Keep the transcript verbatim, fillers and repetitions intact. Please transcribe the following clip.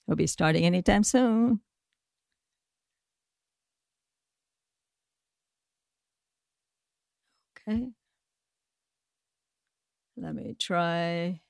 We'll be starting anytime soon. Okay. Let me try